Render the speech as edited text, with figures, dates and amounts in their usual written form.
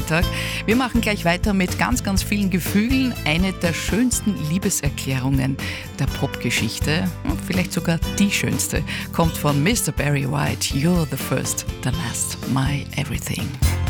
Nachmittag. Wir machen gleich weiter mit ganz, ganz vielen Gefühlen. Eine der schönsten Liebeserklärungen der Popgeschichte, vielleicht sogar die schönste, kommt von Mr. Barry White. You're the first, the last, my everything.